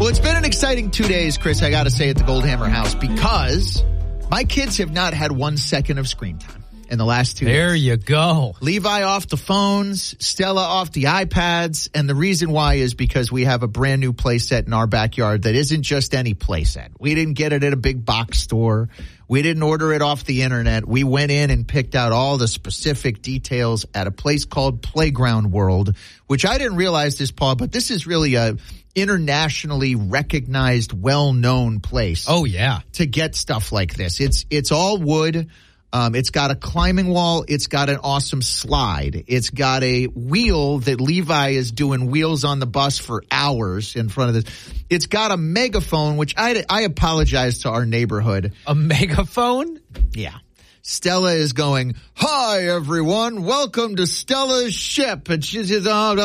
Well, it's been an exciting 2 days, Chris, I got to say, at the Goldhammer house because my kids have not had 1 second of screen time in the last 2 days. There you go. Levi off the phones, Stella off the iPads, and the reason why is because we have a brand new play set in our backyard that isn't just any play set. We didn't get it at a big box store. We didn't order it off the internet. We went in and picked out all the specific details at a place called Playground World, which I didn't realize this, Paul, but this is really a internationally recognized, well-known place. Oh, yeah. To get stuff like this. It's all wood. It's got a climbing wall. It's got an awesome slide. It's got a wheel that Levi is doing wheels on the bus for hours in front of this. It's got a megaphone, which I apologize to our neighborhood. A megaphone? Yeah. Stella is going, "Hi, everyone. Welcome to Stella's ship." And she's just,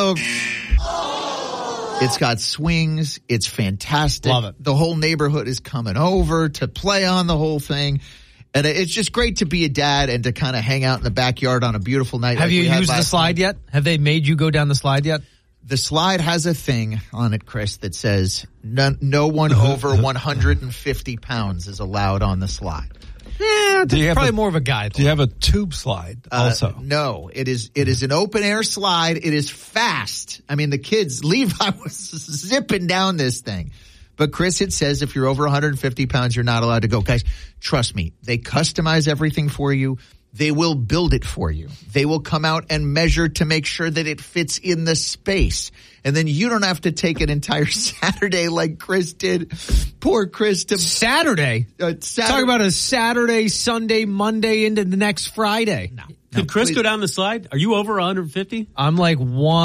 It's got swings. It's fantastic. Love it. The whole neighborhood is coming over to play on the whole thing. And it's just great to be a dad and to kind of hang out in the backyard on a beautiful night. Have you used the slide yet? Have they made you go down the slide yet? The slide has a thing on it, Chris, that says no one over 150 pounds is allowed on the slide. Yeah, probably more of a guide. Do you have a tube slide also? No, it is an open air slide. It is fast. I mean, the kids, Levi was zipping down this thing. But Chris, it says if you're over 150 pounds, you're not allowed to go. Guys, trust me, they customize everything for you. They will build it for you. They will come out and measure to make sure that it fits in the space. And then you don't have to take an entire Saturday like Chris did. Poor Chris. Saturday? Talk about a Saturday, Sunday, Monday into the next Friday. No. Did Chris go down the slide? Are you over 150? I'm like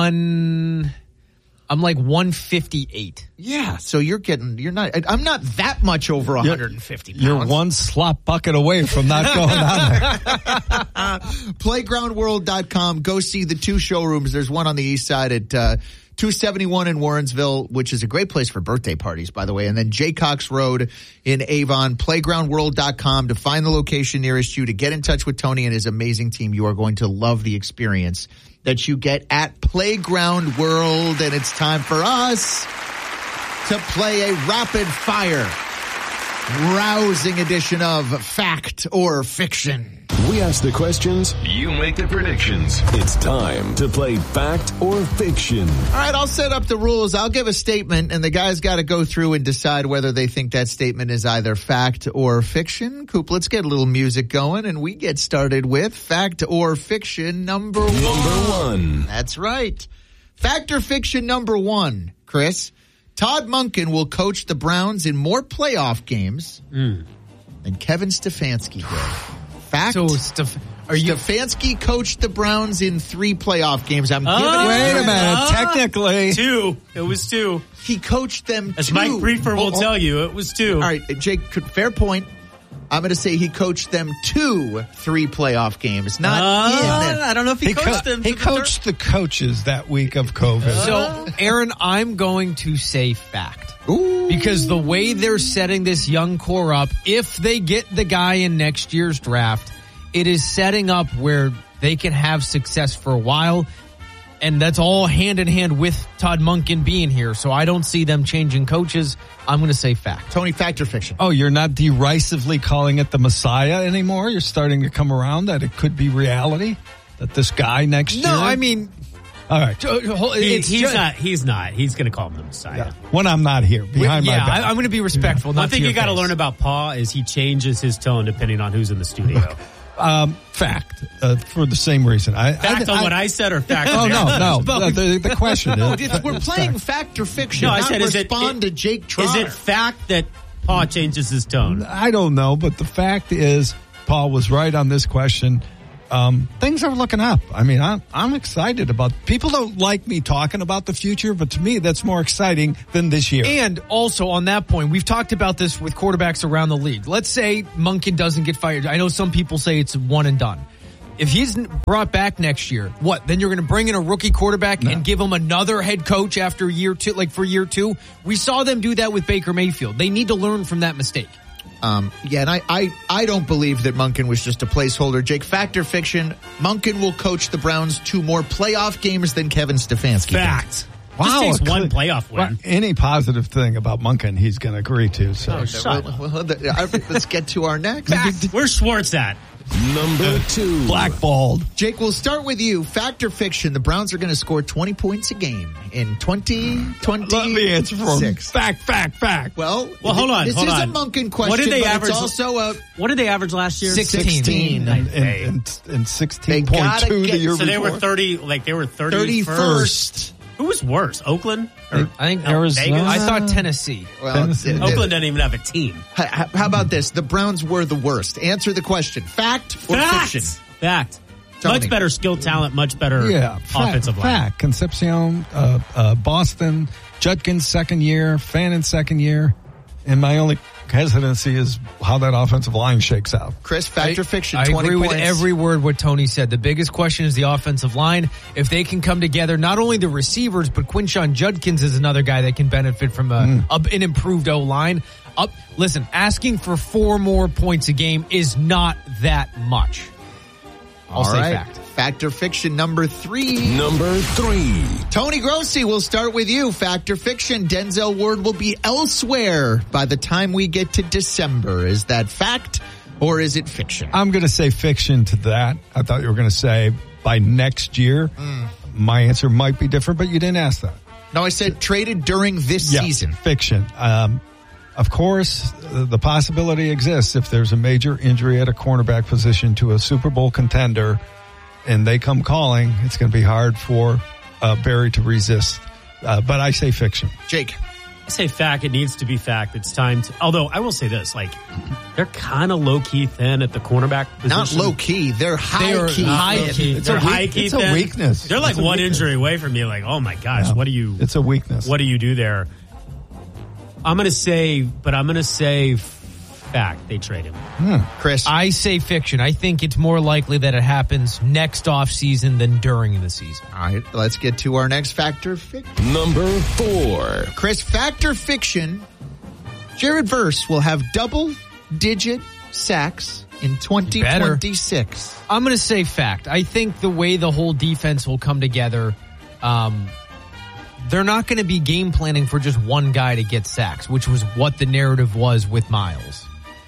158. Yeah, so I'm not that much over 150 pounds. You're one slop bucket away from not going on there. Playgroundworld.com. Go see the two showrooms. There's one on the east side at 271 in Warrensville, which is a great place for birthday parties, by the way. And then Jaycox Road in Avon. Playgroundworld.com to find the location nearest you, to get in touch with Tony and his amazing team. You are going to love the experience that you get at Playground World. And it's time for us to play a rapid fire, rousing edition of Fact or Fiction. We ask the questions, you make the predictions. It's time to play Fact or Fiction. All right, I'll set up the rules. I'll give a statement, and the guys got to go through and decide whether they think that statement is either fact or fiction. Coop, let's get a little music going, and we get started with Fact or Fiction number one. Number one. That's right. Fact or Fiction number one, Chris. Todd Monken will coach the Browns in more playoff games than Kevin Stefanski did. Fact. So, Stefanski coached the Browns in 3 playoff games. I'm giving it. Wait a minute. Technically. 2. It was 2. He coached them As 2. Mike Briefer will tell you, it was 2. All right, Jake, fair point. I'm going to say he coached them 2 3 playoff games, not in. I don't know if he coached them. He coached the coaches that week of COVID. So, Aaron, I'm going to say fact. Ooh. Because the way they're setting this young core up, if they get the guy in next year's draft, it is setting up where they can have success for a while. And that's all hand in hand with Todd Monken being here. So I don't see them changing coaches. I'm going to say fact. Tony, fact or fiction? Oh, you're not derisively calling it the Messiah anymore? You're starting to come around that it could be reality? That this guy next year? No, I mean... All right. He's not. He's going to call him the Messiah. Yeah. When I'm not here, behind my back. I'm going to be respectful. One thing you got to learn about Paul is he changes his tone depending on who's in the studio. Fact, for the same reason. Fact on what I said or fact? Oh, no. The question is. We're playing fact or fiction. No, I said, respond to Jake Trotter. Is it fact that Paul changes his tone? I don't know, but the fact is Paul was right on this question. Things are looking up. I mean, I'm excited about. People don't like me talking about the future, but to me, that's more exciting than this year. And also on that point, we've talked about this with quarterbacks around the league. Let's say Monken doesn't get fired. I know some people say it's one and done. If he's brought back next year, what? Then you're going to bring in a rookie quarterback and give him another head coach after year 2, like for year 2? We saw them do that with Baker Mayfield. They need to learn from that mistake. And I don't believe that Monken was just a placeholder. Jake, fact or fiction, Monken will coach the Browns 2 more playoff games than Kevin Stefanski. Fact. Wow. Just takes one playoff win. Any positive thing about Monken, he's going to agree to. So. Let's get to our next. Where's Schwartz at? Number 2. Blackballed. Jake, we'll start with you. Fact or fiction? The Browns are going to score 20 points a game in 2026. Let me answer for him. Fact. Well, hold on. This is a Monken question. What did they but average? It's also a What did they average last year? 16. And 16.2 the year So they before. were 30. Like they were 31st. Who was worse? Oakland? I think Arizona. I thought Tennessee. Well, Oakland doesn't even have a team. How about this? The Browns were the worst. Answer the question. Fact or fiction? Fact. Tony. Much better skill talent, much better offensive line. Fact. Concepcion, Boston, Judkins second year, Fannin second year. And my only hesitancy is how that offensive line shakes out. Chris, fact or fiction? I 20 agree points. with every word what Tony said. The biggest question is the offensive line. If they can come together, not only the receivers, but Quinshon Judkins is another guy that can benefit from an improved O-line. Listen, asking for 4 more points a game is not that much. I'll say fact. Fact or fiction number 3. Number 3. Tony Grossi, we'll start with you. Fact or fiction? Denzel Ward will be elsewhere by the time we get to December. Is that fact or is it fiction? I'm going to say fiction to that. I thought you were going to say by next year. My answer might be different, but you didn't ask that. No, I said traded during this season. Fiction. Of course, the possibility exists if there's a major injury at a cornerback position to a Super Bowl contender and they come calling, it's going to be hard for Barry to resist. But I say fiction. Jake. I say fact. It needs to be fact. It's time to. Although I will say this, they're kind of low key thin at the cornerback position. Not low key. They're high key. They're high key It's thin. a weakness. They're like one injury away from me. Like, oh my gosh, Yeah. what do you? It's a weakness. What do you do there? I'm going to say fact. They trade him. Chris. I say fiction. I think it's more likely that it happens next off season than during the season. All right, let's get to our next fact or fiction. Number 4. Chris, fact or fiction? Jared Verse will have double-digit sacks in 2026. I'm going to say fact. I think the way the whole defense will come together, they're not going to be game planning for just one guy to get sacks, which was what the narrative was with Miles.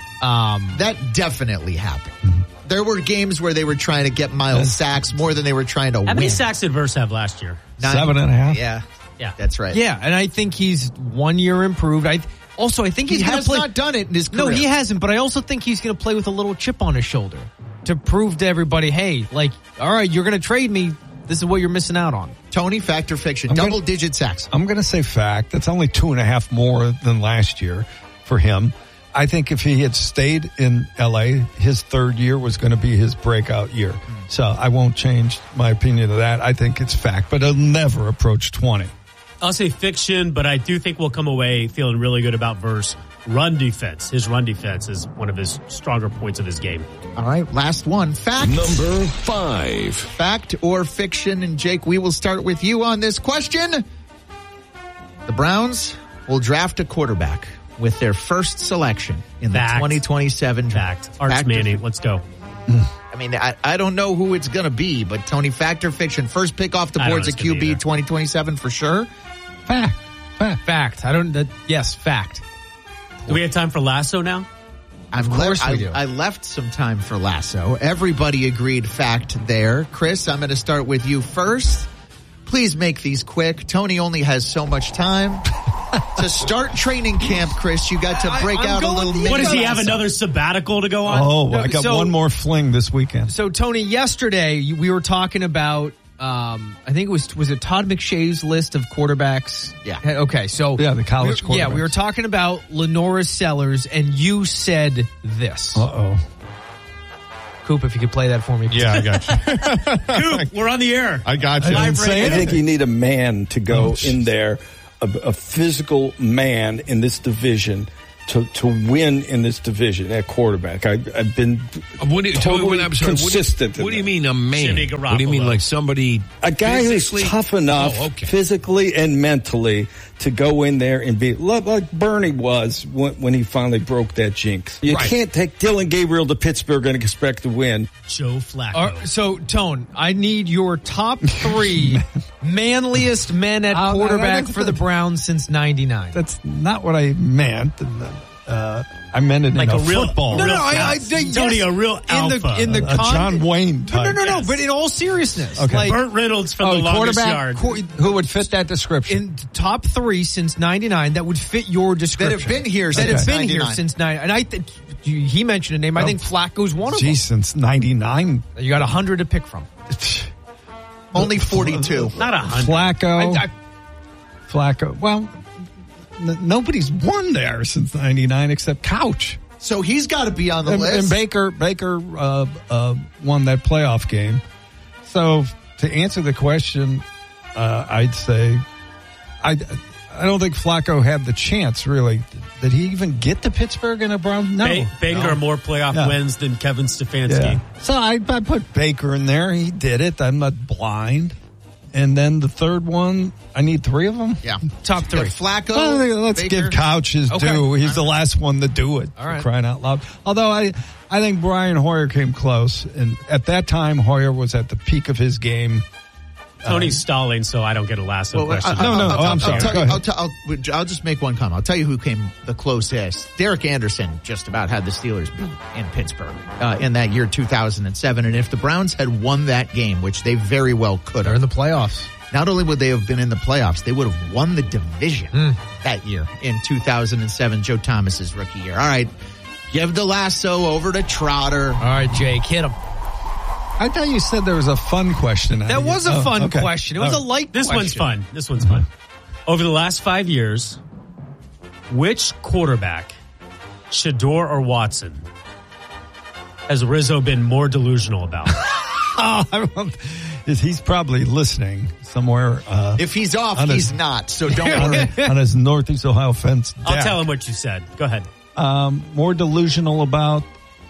That definitely happened. There were games where they were trying to get Miles sacks more than they were trying to win. How many sacks did Verse have last year? 7.5. Yeah, that's right. Yeah, and I think he's 1 year improved. I think He he's going has to play. not done it in his career. No, he hasn't, but I also think he's going to play with a little chip on his shoulder to prove to everybody, hey, all right, you're going to trade me. This is what you're missing out on. Tony, fact or fiction? Double-digit sacks. I'm going to say fact. That's only 2.5 more than last year for him. I think if he had stayed in L.A., his third year was going to be his breakout year. So I won't change my opinion of that. I think it's fact, but it'll never approach 20. I'll say fiction, but I do think we'll come away feeling really good about Verse. Run defense. His run defense is one of his stronger points of his game. All right, last one. Fact. Number 5. Fact or fiction? And Jake, we will start with you on this question. The Browns will draft a quarterback with their first selection in the 2027 draft. Arch Manning, let's go. I mean, I don't know who it's going to be, but Tony, fact or fiction? First pick off the boards at QB 2027 for sure? Fact. Fact. Yes, fact. Do we have time for Lasso now? Of course we do. I left some time for Lasso. Everybody agreed fact there. Chris, I'm going to start with you first. Please make these quick. Tony only has so much time. To start training camp, Chris, you got to break out a little mini What, does he have Lasso. another sabbatical to go on? Oh, I got one more fling this weekend. So, Tony, yesterday we were talking about, I think it was it Todd McShay's list of quarterbacks? Yeah. Okay, so. Yeah, the college quarterbacks. Yeah, we were talking about Lenora Sellers, and you said this. Uh-oh. Coop, if you could play that for me. Yeah, I got you. Coop, we're on the air. I got you. I didn't say I anything. think you need a man to go in there, a physical man in this division to win in this division at quarterback. I've been totally consistent. What do you mean a man? Jimmy What do you mean Garoppolo. like somebody A guy who's physically- tough enough Oh, okay. physically and mentally to go in there and be like Bernie was when he finally broke that jinx. You Right. can't take Dylan Gabriel to Pittsburgh and expect to win. Joe Flacco. So, Tone, I need your top 3 Manliest men at quarterback for the Browns since 99. That's not what I meant. I meant it like in a real football. No, Tony, a real alpha. In the John Wayne type. No, but in all seriousness. Okay. Like, Burt Reynolds from the longest yard. Who would fit that description? In top 3 since 99 that would fit your description. That have been here That since have been 99. here since 99. And I think he mentioned a name. I think Flacco's one of them. Since 99. You got 100 to pick from. Only 42. Not 100. Flacco. Well, nobody's won there since 99 except Couch. So he's got to be on the list. And Baker won that playoff game. So to answer the question, I'd say I don't think Flacco had the chance, really. Did he even get to Pittsburgh in a Browns? No. Baker more playoff wins than Kevin Stefanski. Yeah. So I put Baker in there. He did it. I'm not blind. And then the third one, I need 3 of them? Yeah. Top 3. Flacco. Well, let's Baker. give Couch his due. He's the last one to do it. All right. Crying out loud. Although I think Brian Hoyer came close. And at that time, Hoyer was at the peak of his game. Tony's stalling, so I don't get a lasso question. I'm sorry. I'll just make one comment. I'll tell you who came the closest. Derek Anderson just about had the Steelers beat in Pittsburgh in that year 2007. And if the Browns had won that game, which they very well could They're have, in the playoffs. not only would they have been in the playoffs, they would have won the division that year in 2007, Joe Thomas's rookie year. All right, give the lasso over to Trotter. All right, Jake, hit him. I thought you said there was a fun question. That was a fun question. It was a light This question. This one's fun. Over the last 5 years, which quarterback, Shador or Watson, has Rizzo been more delusional about? He's probably listening somewhere. If he's off, he's not, so don't worry. On his Northeast Ohio fence. I'll tell him what you said. Go ahead. More delusional about...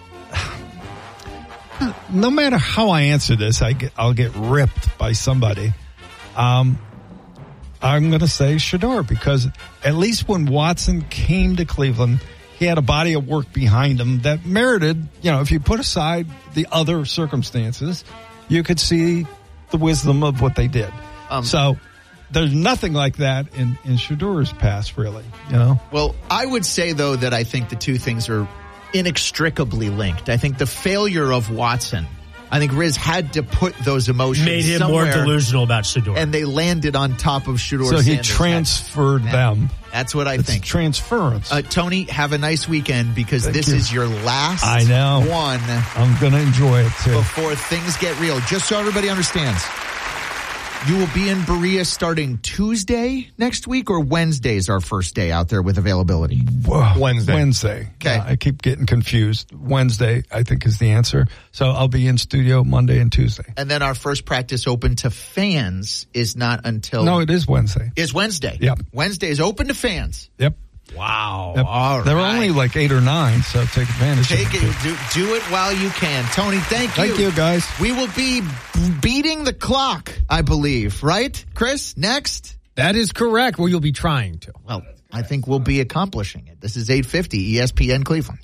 No matter how I answer this, I'll get ripped by somebody. I'm going to say Shador, because at least when Watson came to Cleveland, he had a body of work behind him that merited, if you put aside the other circumstances, you could see the wisdom of what they did. So there's nothing like that in Shador's past, really. Well, I would say, though, that I think the two things are inextricably linked. I think the failure of Watson, I think Riz had to put those emotions made him somewhere, more delusional about Shador, and they landed on top of Shador. So he Sanders. transferred them. That's what I It's think. Transference. Tony, have a nice weekend, because Thank this you. is your last one I'm going to enjoy it too. before things get real. Just so everybody understands, you will be in Berea starting Tuesday next week, or Wednesday is our first day out there with availability? Wednesday. Okay. I keep getting confused. Wednesday, I think, is the answer. So I'll be in studio Monday and Tuesday. And then our first practice open to fans is not until... No, it is Wednesday. Is Wednesday. Yep. Wednesday is open to fans. Yep. Wow. Yep. All There right. are only like 8 or 9, so take advantage Take of it. Do it while you can. Tony, thank you. Thank you, guys. We will be beating the clock, I believe. Right, Chris? Next? That is correct. Well, you'll be trying to. Well, I think we'll be accomplishing it. This is 850 ESPN Cleveland.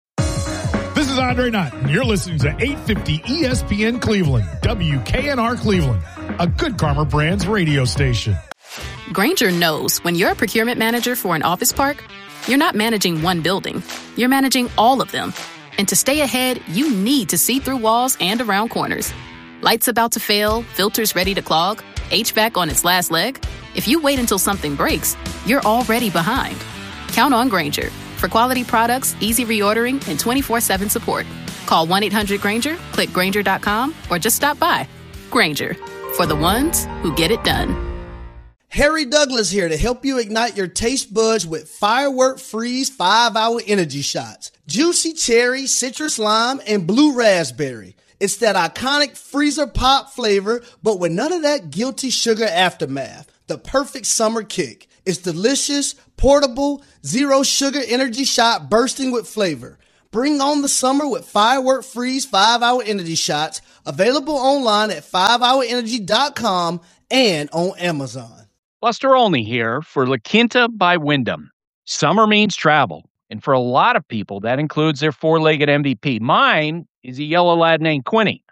This is Andre Knott, and you're listening to 850 ESPN Cleveland, WKNR Cleveland, a Good Karma Brands radio station. Grainger knows when you're a procurement manager for an office park, you're not managing one building, you're managing all of them. And to stay ahead, you need to see through walls and around corners. Lights about to fail, filters ready to clog, HVAC on its last leg. If you wait until something breaks, you're already behind. Count on Grainger for quality products, easy reordering, and 24/7 support. Call 1-800-GRAINGER, click Grainger.com, or just stop by. Grainger, for the ones who get it done. Harry Douglas here to help you ignite your taste buds with Firework Freeze 5-Hour Energy Shots. Juicy cherry, citrus lime, and blue raspberry. It's that iconic freezer pop flavor, but with none of that guilty sugar aftermath. The perfect summer kick. It's delicious, portable, zero sugar energy shot bursting with flavor. Bring on the summer with Firework Freeze 5-Hour Energy Shots. Available online at 5hourenergy.com and on Amazon. Buster Olney here for La Quinta by Wyndham. Summer means travel, and for a lot of people, that includes their four-legged MVP. Mine is a yellow lad named Quinny.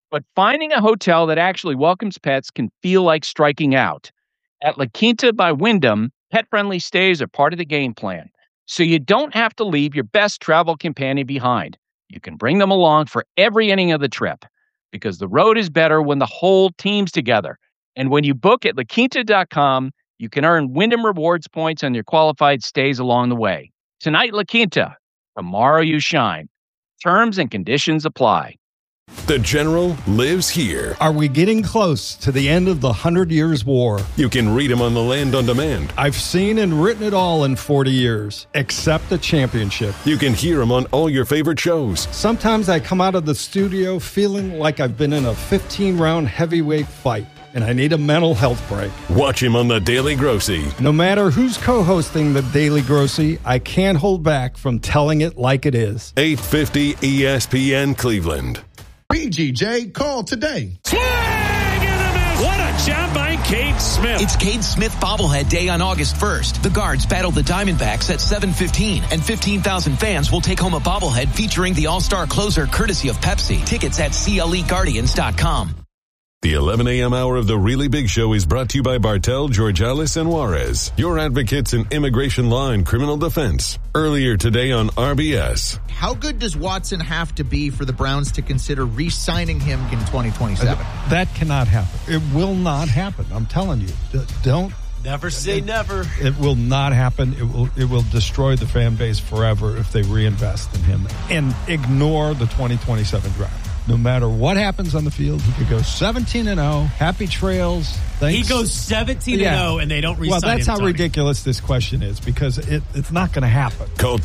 But finding a hotel that actually welcomes pets can feel like striking out. At La Quinta by Wyndham, pet-friendly stays are part of the game plan, so you don't have to leave your best travel companion behind. You can bring them along for every inning of the trip, because the road is better when the whole team's together. And when you book at LaQuinta.com, you can earn Wyndham Rewards points on your qualified stays along the way. Tonight, La Quinta. Tomorrow, you shine. Terms and conditions apply. The General lives here. Are we getting close to the end of the 100 Years' War? You can read him on the Land on Demand. I've seen and written it all in 40 years, except the championship. You can hear him on all your favorite shows. Sometimes I come out of the studio feeling like I've been in a 15-round heavyweight fight, and I need a mental health break. Watch him on The Daily Grossy. No matter who's co-hosting The Daily Grossy, I can't hold back from telling it like it is. 850 ESPN Cleveland. BGJ, call today. Swing and a miss. What a job by Cade Smith. It's Cade Smith bobblehead day on August 1st. The Guards battle the Diamondbacks at 7:15, and 15,000 fans will take home a bobblehead featuring the all-star closer courtesy of Pepsi. Tickets at CLEGuardians.com. The 11 a.m. hour of The Really Big Show is brought to you by Bartel, Georgalis, and Juarez, your advocates in immigration law and criminal defense. Earlier today on RBS. How good does Watson have to be for the Browns to consider re-signing him in 2027? That cannot happen. It will not happen. I'm telling you. Don't. Never say never. It will not happen. It will destroy the fan base forever if they reinvest in him and ignore the 2027 draft. No matter what happens on the field, he could go 17-0. Happy trails. Thanks. He goes 17-0 and they don't re-sign him. Well, that's how ridiculous this question is, because it's not going to happen. Call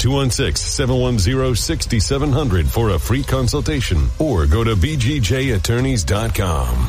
216-710-6700 for a free consultation or go to bgjattorneys.com.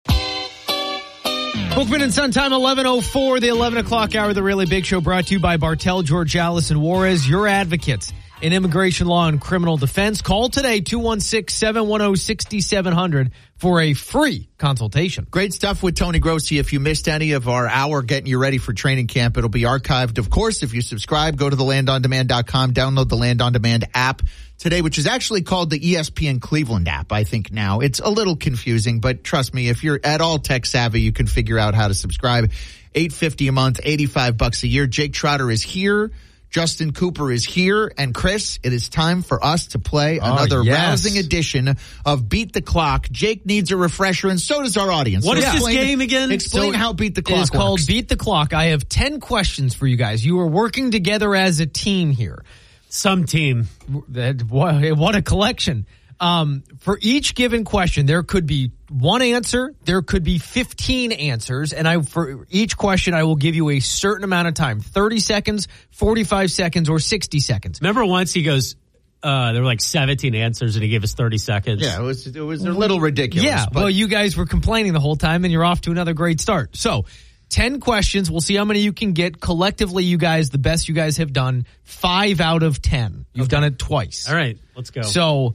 Bookman and Son time 11:04, the 11 o'clock hour of The Really Big Show, brought to you by Bartel, Georgalis, and Juarez, your advocates in immigration law and criminal defense. Call today, 216-710-6700 for a free consultation. Great stuff with Tony Grossi. If you missed any of our hour getting you ready for training camp, it'll be archived. Of course, if you subscribe, go to thelandondemand.com, download the Land on Demand app today, which is actually called the ESPN Cleveland app, I think now. It's a little confusing, but trust me, if you're at all tech savvy, you can figure out how to subscribe. $8.50 a month, $85 a year. Jake Trotter is here. Justin Cooper is here. And Chris, it is time for us to play another rousing edition of Beat the Clock. Jake needs a refresher, and so does our audience. What is this game again? Explain how Beat the Clock works. It's called Beat the Clock. I have 10 questions for you guys. You are working together as a team here. Some team. What a collection. For each given question, there could be one answer, there could be 15 answers, and for each question, I will give you a certain amount of time, 30 seconds, 45 seconds, or 60 seconds. Remember once he goes, there were like 17 answers and he gave us 30 seconds. Yeah, it was a little ridiculous. Yeah, well, you guys were complaining the whole time, and you're off to another great start. So, 10 questions. We'll see how many you can get. Collectively, you guys, the best you guys have done, 5 out of 10. You've done it twice. All right, let's go. So,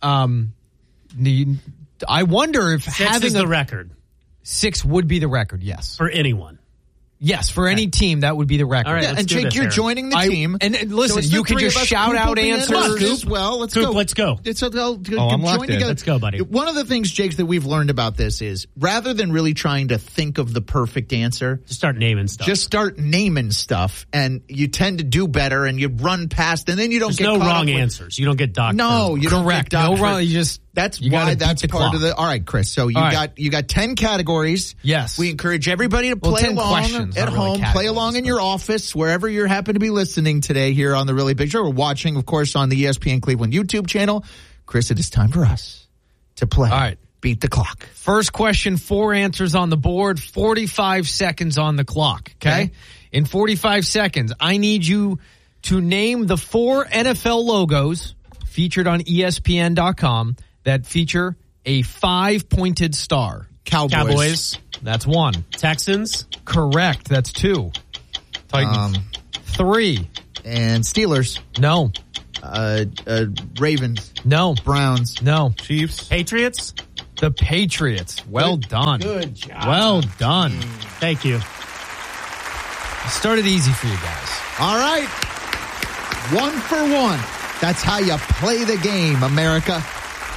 I wonder if 6 having is the record. 6 would be the record, yes. For anyone. Yes, for any team, that would be the record. All right, yeah, and Jake, you're joining the team. And listen, so you can just shout out answers. As well, let's Coop, go. Let's go. I'm locked in. Let's go, buddy. One of the things, Jake, that we've learned about this is rather than really trying to think of the perfect answer, just start naming stuff. Just start naming stuff, and you tend to do better, and you run past, and then you don't There's get no caught wrong up with, answers. You don't get doctored. No, you don't correct. get doctored. No wrong. You just. That's why that's part of the. All right, Chris. So you got 10 categories. Yes. We encourage everybody to play along at home, play along in your office, wherever you happen to be listening today here on The Really Big Show. We're watching, of course, on the ESPN Cleveland YouTube channel. Chris, it is time for us to play. All right. Beat the Clock. First question, 4 answers on the board, 45 seconds on the clock. Okay? In 45 seconds, I need you to name the 4 NFL logos featured on ESPN.com that feature a 5-pointed star. Cowboys. That's 1. Texans. Correct. That's 2. Titans. 3. And Steelers. No. Ravens. No. Browns. No. Chiefs. Patriots. The Patriots. Well done. Good job. Well done. Thank you. Started easy for you guys. All right. 1 for 1. That's how you play the game, America.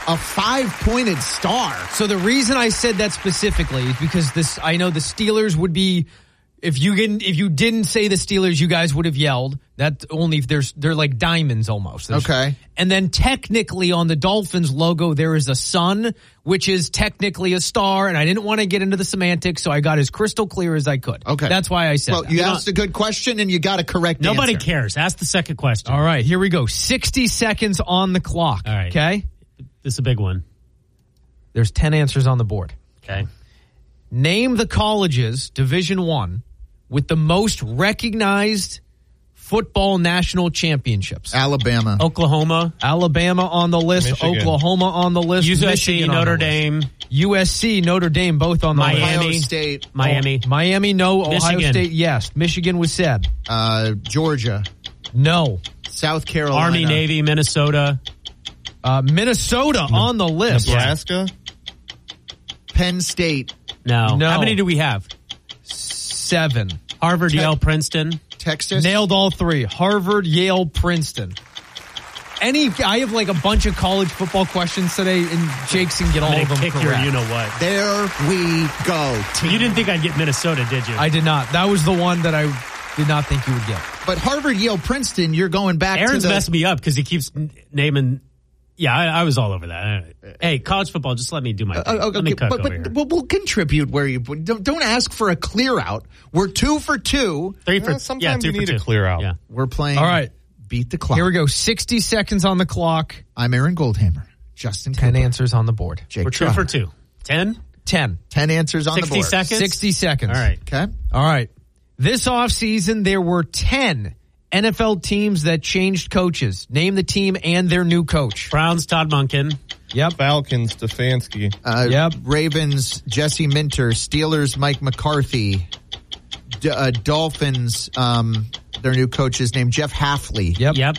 a 5-pointed star. So the reason I said that specifically is because I know the Steelers would be, if you didn't say the Steelers, you guys would have yelled. That only if they're like diamonds almost. Okay. And then technically on the Dolphins logo, there is a sun, which is technically a star. And I didn't want to get into the semantics, so I got as crystal clear as I could. Okay. That's why I said that. You asked a good question and you got a correct Nobody answer. cares. Ask the second question. All right, here we go. 60 seconds on the clock. All right. Okay. This is a big one. There's 10 answers on the board. Okay. Name the colleges, Division I, with the most recognized football national championships. Alabama. Oklahoma. Alabama on the list. Michigan. Oklahoma on the list. USC, Michigan on Notre the list. Dame. USC, Notre Dame, both on the list. Ohio Miami. State. Miami. Miami, no. Ohio Michigan. State, yes. Michigan was said. Georgia. No. South Carolina. Army, Navy, Minnesota. Minnesota on the list. Nebraska. Penn State. No. No. How many do we have? 7. Harvard, Yale, Princeton. Texas. Nailed all 3. Harvard, Yale, Princeton. I have like a bunch of college football questions today, and Jake's can get all of them Kick correct. your you know what. There we go. You didn't think I'd get Minnesota, did you? I did not. That was the one that I did not think you would get. But Harvard, Yale, Princeton, you're going back Aaron's to the... messed me up because he keeps naming. Yeah, I was all over that. Hey, college football, just let me do my thing. Let me cook over here. But we'll contribute where you... Don't ask for a clear out. We're 2 for 2. 3 for sometimes 2 you for need 2. a clear out. Yeah. We're playing... All right. Beat the clock. Here we go. 60 seconds on the clock. I'm Aaron Goldhammer. Justin 10 Cooper. answers on the board. Jake We're 2 Trotter. for 2. 10? 10. 10 answers on the 60 board. seconds? 60 seconds. All right. Okay. All right. This offseason, there were 10 NFL teams that changed coaches. Name the team and their new coach. Browns, Todd Monken. Yep. Falcons, Stefanski. Yep. Ravens, Jesse Minter. Steelers, Mike McCarthy. Dolphins, their new coach is named Jeff Hafley. Yep.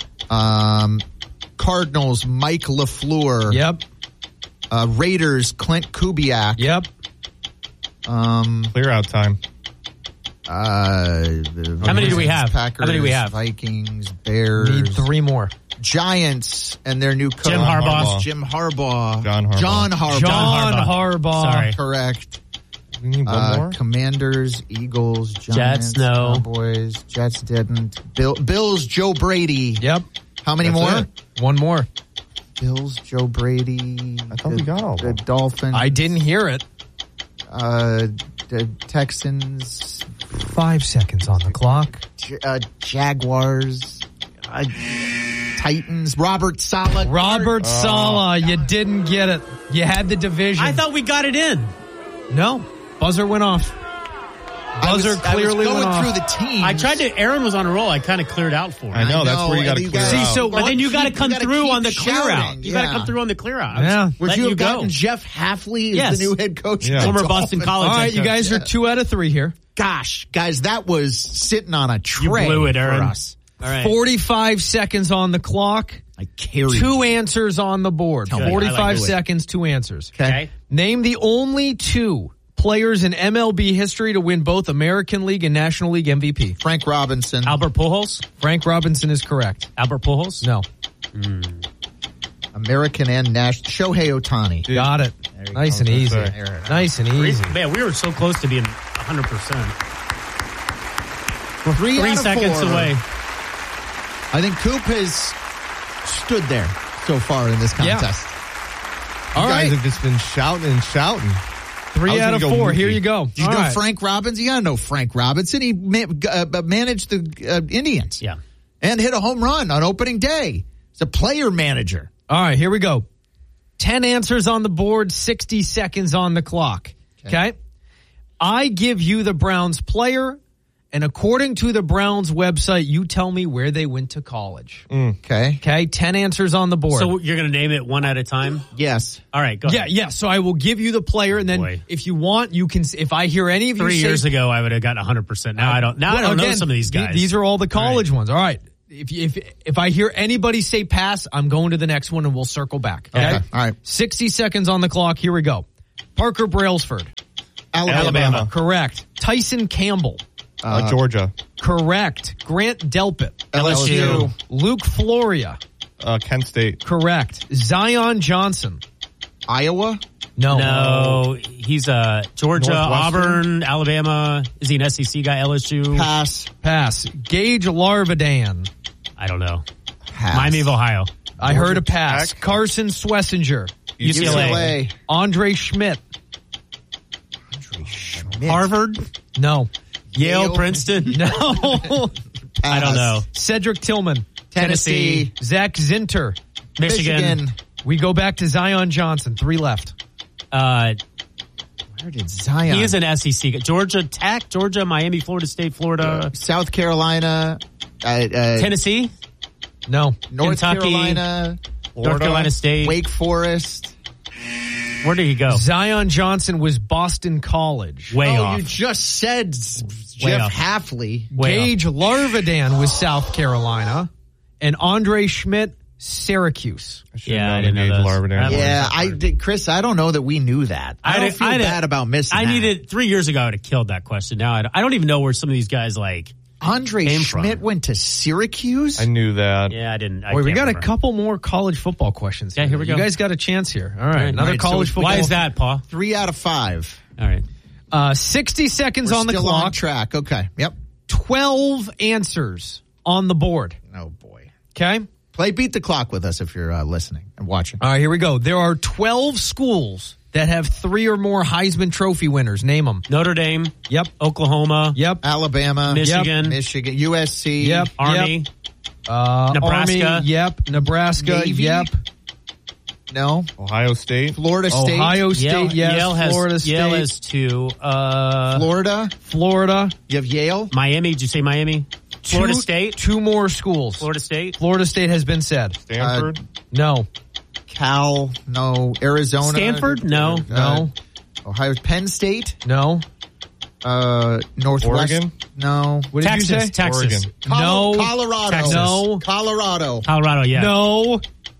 Cardinals, Mike LaFleur. Yep. Raiders, Clint Kubiak. Yep. Clear out time. How many do we have? Packers, How many do we have? Vikings, Bears. Need 3 more. Giants and their new coach. Jim Harbaugh. Jim Harbaugh. John Harbaugh. John Harbaugh. John Harbaugh. Sorry. Correct. We need one more. Commanders, Eagles, Giants, Jets, no. Cowboys, Jets didn't. Bills, Joe Brady. Yep. How many That's more? it. One more. Bills, Joe Brady. I thought we got all of the them. Dolphins. I didn't hear it. The Texans. 5 seconds on the clock. Jaguars. Titans. Robert Saleh. Robert Saleh. You didn't get it. You had the division. I thought we got it in. No. Buzzer went off. Buzzer clearly going went off. through the team. I tried to. Aaron was on a roll. I kind of cleared out for him. I know, that's where you got to clear guys- out. See, so But then you got to come gotta through keep on the clear shouting. out. You got to Yeah. come through on the clear out. Yeah. Would Let you have go. gotten Jeff Hafley as Yes. the new head coach? Yeah. of the Former Boston Dolphins? College All right, head you coach. guys are 2 out of 3 here. Gosh, guys, that was sitting on a You tray blew it, Aaron. for us. All right. 45 seconds on the clock. I carried 2 answers on the board. Tell me. 45 I like it. seconds, 2 answers. Okay. Name the only 2 players in MLB history to win both American League and National League MVP. Frank Robinson. Albert Pujols. Frank Robinson is correct. Albert Pujols. No. American and National. Shohei Ohtani. Got it. Nice and easy. Nice and easy. Man, we were so close to being 100%. 3 3 out of seconds 4. away. I think Coop has stood there so far in this contest. All You right. guys have just been shouting and shouting. 3 I was out gonna of go 4. Mookie. Here you go. Did you All know right. Frank Robinson? You gotta know Frank Robinson. He managed the Indians. Yeah. And hit a home run on opening day. He's a player manager. All right, here we go. 10 answers on the board, 60 seconds on the clock. Okay? I give you the Browns player, and according to the Browns website, you tell me where they went to college. Okay. Okay? 10 answers on the board. So you're going to name it one at a time? Yes. All right, go ahead. Yeah. So I will give you the player, and then boy. if you want, you can. If I hear any of you 3 say, years ago, I would have gotten 100%. Now I don't. Now I don't know again, some of these guys. These are all the college All ones. All right. If I hear anybody say pass, I'm going to the next one, and we'll circle back. Okay. All right. 60 seconds on the clock. Here we go. Parker Brailsford. Alabama. Correct. Tyson Campbell. Georgia. Correct. Grant Delpit. LSU. Luke Floria. Kent State. Correct. Zion Johnson. Iowa? No, he's Georgia, Auburn, Alabama. Is he an SEC guy? LSU? Pass. Gage Larvadan. I don't know. Pass. Miami of Ohio. I heard a pass. Carson Swessinger. UCLA. Andre Schmidt. Harvard? No. Yale, Princeton? No. I don't know. Cedric Tillman. Tennessee. Zach Zinter. Michigan. We go back to Zion Johnson. 3 left. Where did Zion? He is an SEC guy. Georgia Tech, Georgia, Miami, Florida State, Florida. South Carolina. Tennessee? No. North Kentucky, Carolina. North Carolina State. Wake Forest. Where did he go? Zion Johnson was Boston College. Way off. You just said Jeff Hafley. Gage Larvadan was South Carolina. And Andre Schmidt, Syracuse. I didn't know that. Yeah, I did, Chris. I don't know that we knew that. I don't feel bad about missing. I that. needed 3 years ago. I would have killed that question. Now I don't even know where some of these guys Andre Schmidt went to Syracuse. I knew that. Yeah, I didn't. We got a couple more college football questions. Yeah, here we go. You guys got a chance here. All right, another college football. Why is that, Paul? 3 out of 5. All right. 60 seconds We're on the still clock. on track. Okay. Yep. 12 answers on the board. Oh boy. Okay. Play Beat the Clock with us if you're listening and watching. All right, here we go. There are 12 schools that have 3 or more Heisman Trophy winners. Name them. Notre Dame. Yep. Oklahoma. Yep. Alabama. Michigan. Yep. Michigan. USC. Yep. Army. Yep. Nebraska. Army. Yep. Nebraska. Navy? Yep. No. Ohio State. Florida State. Ohio State. Yes. Florida State. Yale has 2. Florida. Florida. You have Yale. Miami. Did you say Miami? Florida State. 2 more schools. Florida State. Florida State has been said. Stanford. No. Cal. No. Arizona. Stanford. No. No. Ohio. Penn State. No. Northwest. Oregon. No. What did Texas. you say? Texas. Oregon. No. Colorado. Texas. No. Colorado. Colorado. Yeah. No.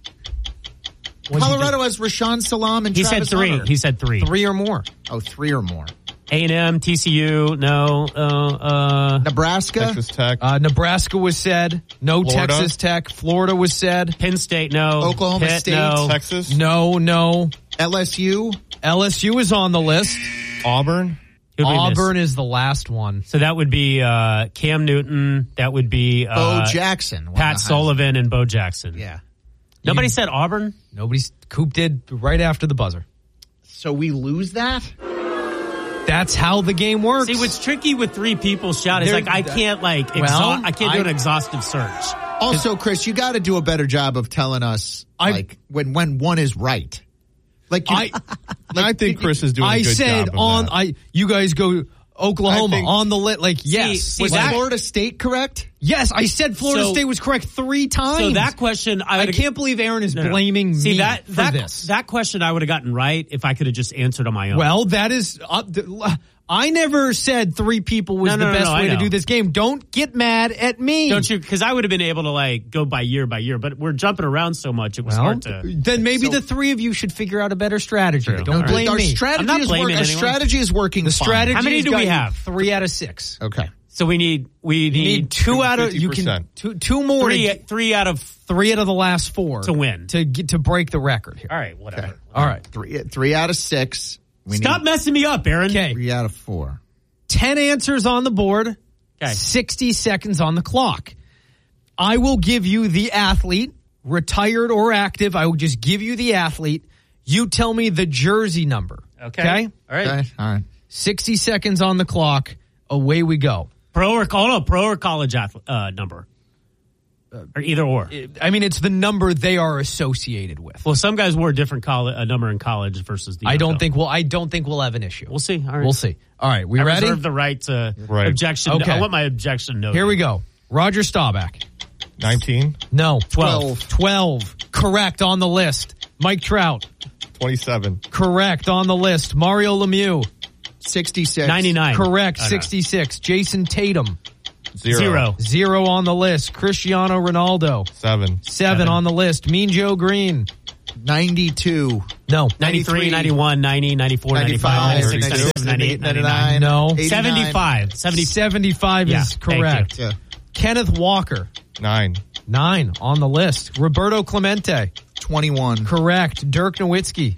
Colorado has Rashawn Salam and He Travis said 3. Hunter. He said 3. 3 or more. Oh, 3 or more. A&M, TCU, no. Nebraska. Texas Tech. Nebraska was said. No. Florida. Texas Tech. Florida was said. Penn State, no. Oklahoma Pitt, State. no. Texas. No. LSU. LSU is on the list. Auburn. Who'd we miss? Auburn is the last one. So that would be Cam Newton. That would be Bo Jackson. Pat Sullivan and Bo Jackson. Yeah. Nobody said Auburn? Coop did right after the buzzer. So we lose that? That's how the game works. See, what's tricky with 3 people shout is I can't I can't do an exhaustive search. Also, Chris, you got to do a better job of telling us when one is right. I think Chris is doing a good job of that. You guys go Oklahoma on the lit. Yes. Was Florida State correct? Yes, I said Florida State was correct 3 times. So that question, I can't believe Aaron is blaming me for this. That question I would have gotten right if I could have just answered on my own. Well, that is... I never said 3 people was the best way to do this game. Don't get mad at me. Don't you? Because I would have been able to go by year, but we're jumping around so much. It was hard to. Then maybe the 3 of you should figure out a better strategy. True. Don't blame our me. Our strategy is working. The strategy. How many do we have? 3 out of 6. Okay. So we need 2 out of 50%. You can two more. 3 out of the last 4 to win to break the record here. All right, whatever. Okay. All right, 3 out of 6. Stop messing me up, Aaron. Okay. 3 out of 4. 10 answers on the board. Okay. 60 seconds on the clock. I will give you the athlete, retired or active. I will just give you the athlete. You tell me the jersey number. Okay. All right. Okay. All right. 60 seconds on the clock. Away we go. Pro or college number. Or either or. I mean, it's the number they are associated with. Well, some guys wore a different number in college versus the. I don't think we'll have an issue. We'll see. All right. We'll see. All right, we I ready? reserve the right to objection. Okay. I want my objection noted. Here we go. Roger Staubach. 19. No. 12. 12. Correct on the list. Mike Trout. 27. Correct on the list. Mario Lemieux. 66. 99. Correct. 66. Jason Tatum. 0. 0 on the list. Cristiano Ronaldo. 7 on the list. Mean Joe Green. 92. No. 93, 91, 90, 94, 95, 96, 97, 98, 99. No. 75. 75 is correct. Yeah. Kenneth Walker. 9. 9 on the list. Roberto Clemente. 21. Correct. Dirk Nowitzki.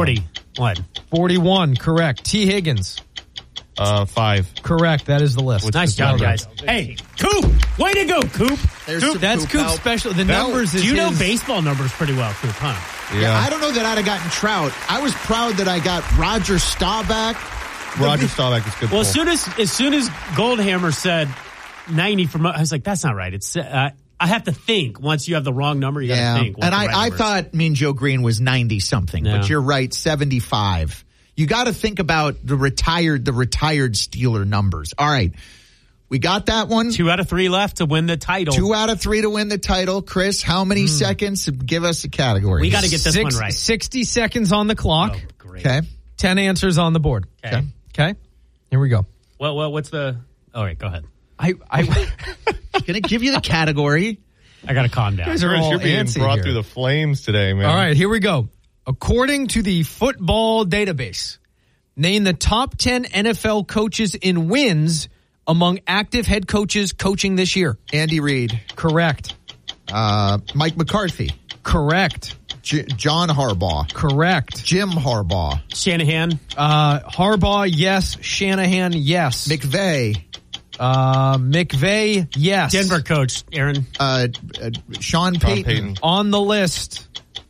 41. Correct. T. Higgins. 5. Correct. That is the list. Nice job, guys. Hey, Coop. Way to go, Coop. That's Coop's special. The numbers is Do you know his... baseball numbers pretty well, Coop, huh? Yeah. I don't know that I'd have gotten Trout. I was proud that I got Roger Staubach. Roger Staubach is good. Well, as soon as Goldhammer said 90 from, I was like, that's not right. It's I have to think. Once you have the wrong number, you got to think. And I thought Mean Joe Green was 90 something, but you're right, 75. You got to think about the retired Steeler numbers. All right. We got that one. 2 out of 3 left to win the title. 2 out of 3 to win the title. Chris, how many seconds? Give us a category. We got to get this one right. 60 seconds on the clock. Oh, great. Okay. 10 answers on the board. Okay. Here we go. Well, what's the... All right, go ahead. I'm going to give you the category. I got to calm down. Chris, you're being brought through the flames today, man. All right, here we go. According to the football database, name the top 10 NFL coaches in wins among active head coaches coaching this year. Andy Reid. Correct. Mike McCarthy. Correct. John Harbaugh. Correct. Jim Harbaugh. Shanahan. Harbaugh, yes. Shanahan, yes. McVay. McVay, yes. Denver coach, Aaron. Sean Payton. On the list.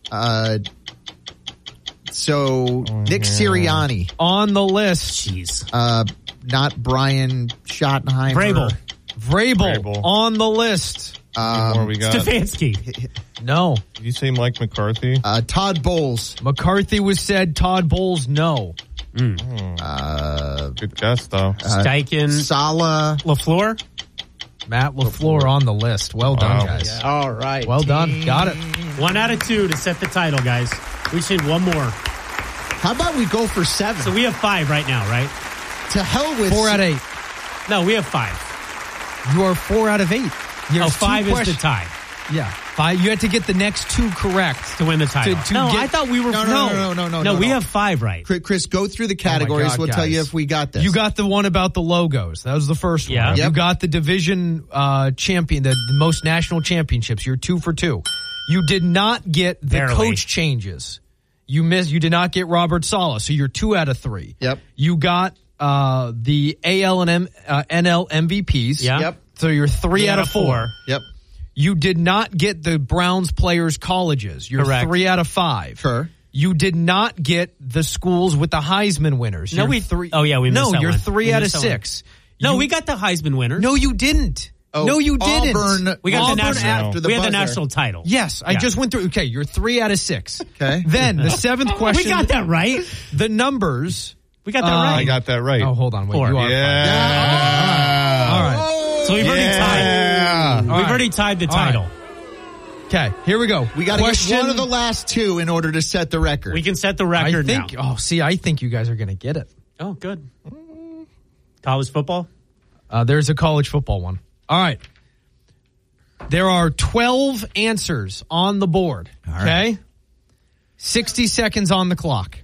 Nick Sirianni. On the list. Jeez. Not Brian Schottenheimer. Vrabel. On the list. More we got. Stefanski. No. Did you say Mike McCarthy? Todd Bowles. McCarthy was said. Todd Bowles, no. Good guess, though. Steichen. Saleh. LaFleur. Matt LaFleur on the list. Well done, guys. Yeah. All right. Well done. Got it. 1 out of 2 to set the title, guys. We should one more. How about we go for 7? So we have 5 right now, right? To hell with 4 out of 8. No, we have 5. You are 4 out of 8. 5 is the tie. Yeah. 5. You had to get the next 2 correct to win the title. I thought we were... No, we have 5 right. Chris, go through the categories. We'll tell you if we got this. You got the one about the logos. That was the first one. Yeah. You got the division champion, the most national championships. You're 2 for 2. You did not get the coach changes. You did not get Robert Saleh, so you're 2 out of 3. Yep. You got the AL and NL MVPs. Yeah. Yep. So you're 3 out of 4. Yep. You did not get the Browns players' colleges. You're correct. 3 out of 5. Sure. You did not get the schools with the Heisman winners. No, you're we 3. Oh yeah, we missed that you're one. 3 out of 6. No, we got the Heisman winners. No, you didn't. Oh, no, you didn't. Auburn, we got Auburn the national. after the we had the buzzer. national title. Yes, I just went through. Okay, you're 3 out of 6. Okay. Then the 7th question. We got that right. The numbers. We got that right. I got that right. Oh, hold on. Wait, 4. you are Yeah. All right. So we've already tied. We've already tied the title. Okay, here we go. We got to get one of the last 2 in order to set the record. We can set the record now. I think you guys are going to get it. Oh, good. College football? There's a college football one. All right. There are 12 answers on the board. Okay? 60 seconds on the clock.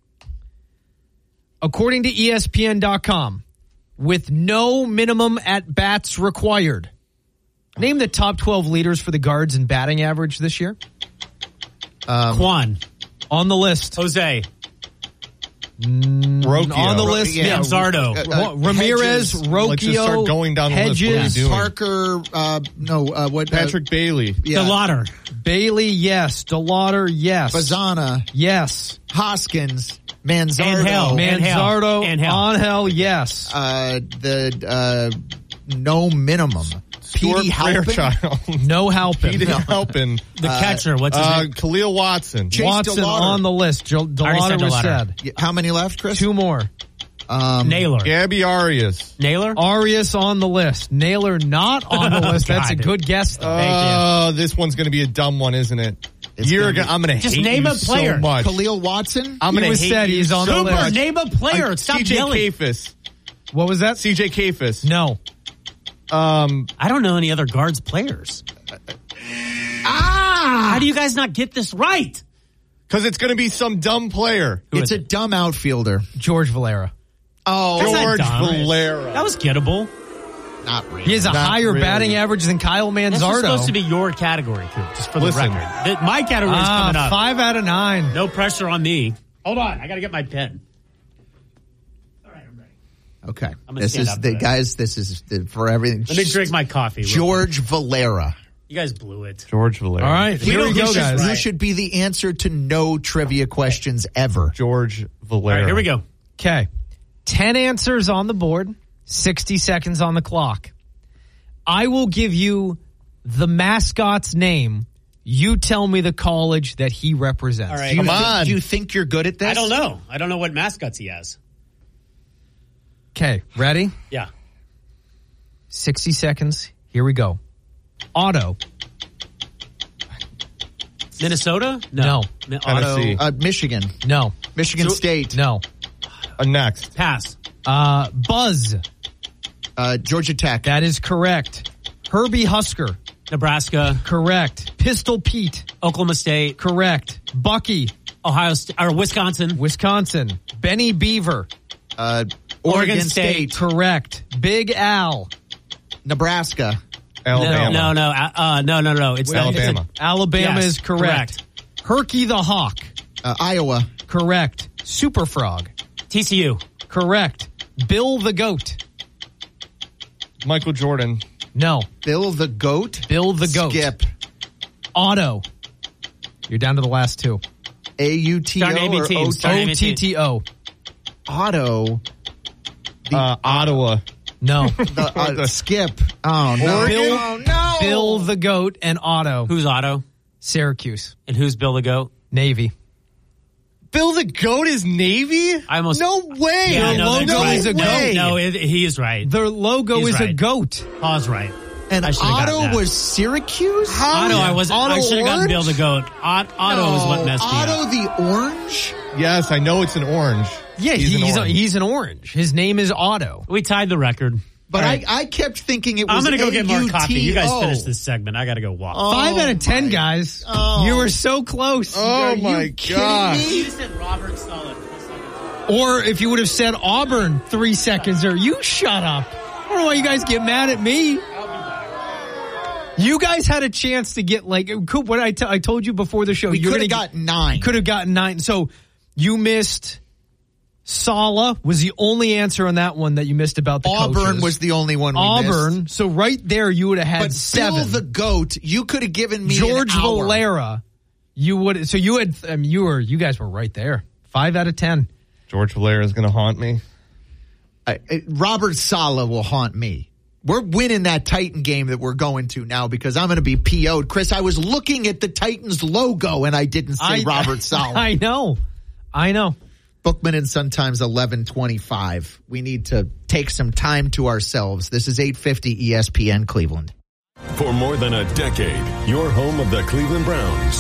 According to ESPN.com, with no minimum at-bats required, name the top 12 leaders for the guards in batting average this year. Quan. On the list. Jose. Rocchio. On the list. Yeah. Zardo. Ramirez, Hedges. Rocchio. Let's just start going down the Hedges, list. What are you doing? Parker, Patrick Bailey. Yeah. DeLauder. Bailey, yes. DeLauder, yes. Bazana. Yes. Hoskins. Manzardo. Manzardo. Angel, yes. No minimum. Petey Halpin. No Halpin. Petey Halpin. The catcher. What's his name? Khalil Watson. Chase Watson DeLauder. on the list. DeLauder was said. How many left, Chris? 2 more. Naylor. Gabby Arias. Naylor? Arias on the list. Naylor not on the list. That's a good guess, though. This one's going to be a dumb one, isn't it? I'm going to hate just name you a player. so much. Khalil Watson? I'm going to hate said you he's on the so list. much. Name a player. Stop CJ yelling. Kafis. What was that? CJ Kafis. No. I don't know any other guards players. How do you guys not get this right? Because it's going to be some dumb player. It's a dumb outfielder. George Valera. Oh, George Valera. That was gettable. Not really. He has a higher batting average than Kyle Manzardo. This is supposed to be your category, Coop, just for the record. My category is coming up. 5 out of 9. No pressure on me. Hold on. I got to get my pen. Okay. I'm gonna stand up for guys, this is for everything. Let me drink my coffee. George Valera. You guys blew it. George Valera. All right. Here we go, guys. You should be the answer to no trivia questions ever. George Valera. All right, here we go. Okay. 10 answers on the board, 60 seconds on the clock. I will give you the mascot's name. You tell me the college that he represents. All right. Come on. Do you think you're good at this? I don't know. I don't know what mascots he has. Okay, ready? Yeah. 60 seconds. Here we go. Otto. Minnesota? No. Tennessee. Michigan. No. Michigan State. No. Next. Pass. Buzz. Georgia Tech. That is correct. Herbie Husker. Nebraska. Correct. Pistol Pete. Oklahoma State. Correct. Bucky. Ohio State. Or Wisconsin. Wisconsin. Benny Beaver. Oregon State. Correct. Big Al. Nebraska. Alabama. No. It's Alabama. Alabama Yes, is correct. Herky the Hawk. Iowa. Correct. Superfrog. TCU. Correct. Bill the Goat. Michael Jordan. No. Bill the Goat. Bill the Goat. Skip. Otto. You're down to the last two. AUTO or OTTO. Otto. Ottawa. No. The Skip. Oh, no. Bill the Goat and Otto. Who's Otto? Syracuse. And who's Bill the Goat? Navy. Bill the Goat is Navy? No way. Yeah, Their logo is a goat. No, he is right. Their logo He's is a right. goat. Paul's right. And I should've gotten Otto that. was Syracuse? Otto, I should have gotten Bill the Goat. Otto is what messed me up. Otto the Orange? Yes, I know it's an orange. Yeah, he's an orange. His name is Otto. We tied the record. But right. I kept thinking it was I'm going to go get more AUTO. coffee. You guys finish this segment. I got to go walk. 5 out of 10, guys. Oh. You were so close. Oh, my gosh. You said Robert Solid. Or if you would have said Auburn 3 seconds, or you shut up. I don't know why you guys get mad at me. You guys had a chance to get Coop. What I told you before the show. We could have gotten 9. Could have gotten 9. So you missed. Sala was the only answer on that one that you missed about the Auburn coaches. was the only one we missed. So right there you would have had but 7. Bill the Goat, you could have given me George an hour. Valera. You would. So you had. You guys were right there. 5 out of 10. George Valera is going to haunt me. Robert Saleh will haunt me. We're winning that Titan game that we're going to now because I'm going to be PO'd. Chris, I was looking at the Titans logo and I didn't say Robert Saleh. I know. Bookman and Sun Times 11:25. We need to take some time to ourselves. This is 850 ESPN Cleveland. For more than a decade, your home of the Cleveland Browns.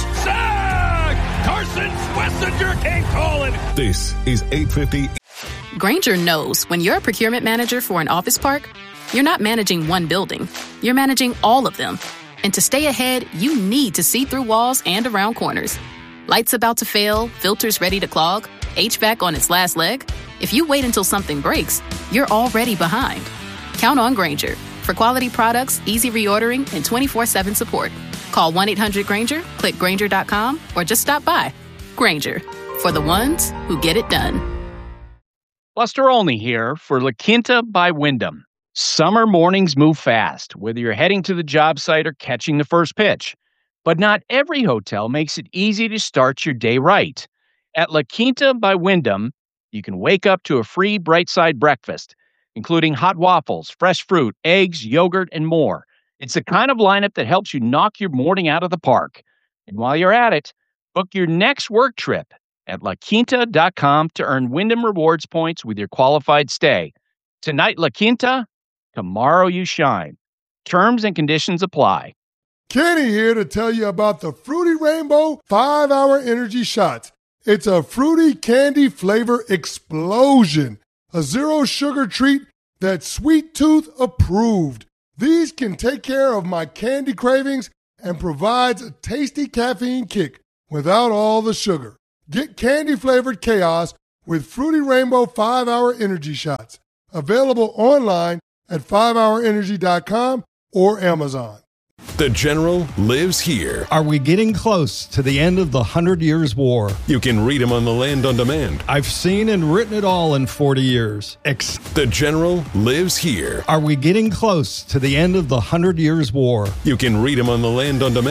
Sack! Carson Schlesinger came calling. This is 850. Grainger knows when you're a procurement manager for an office park, you're not managing one building. You're managing all of them. And to stay ahead, you need to see through walls and around corners. Lights about to fail, filters ready to clog, HVAC on its last leg. If you wait until something breaks, you're already behind. Count on Grainger for quality products, easy reordering, and 24/7 support. Call 1-800-GRAINGER, click Grainger.com, or just stop by. Grainger, for the ones who get it done. Buster Olney here for La Quinta by Wyndham. Summer mornings move fast, whether you're heading to the job site or catching the first pitch. But not every hotel makes it easy to start your day right. At La Quinta by Wyndham, you can wake up to a free Bright Side breakfast, including hot waffles, fresh fruit, eggs, yogurt, and more. It's the kind of lineup that helps you knock your morning out of the park. And while you're at it, book your next work trip at LaQuinta.com to earn Wyndham Rewards points with your qualified stay. Tonight, La Quinta, tomorrow you shine. Terms and conditions apply. Kenny here to tell you about the Fruity Rainbow 5-Hour Energy Shots. It's a fruity candy flavor explosion. A zero-sugar treat that's Sweet Tooth approved. These can take care of my candy cravings and provides a tasty caffeine kick without all the sugar. Get candy-flavored chaos with Fruity Rainbow 5-Hour Energy Shots. Available online at 5hourenergy.com or Amazon. The General lives here. Are we getting close to the end of the 100 Years' War? You can read him on the Land on Demand. I've seen and written it all in 40 years. The General lives here. Are we getting close to the end of the 100 Years' War? You can read him on the Land on Demand.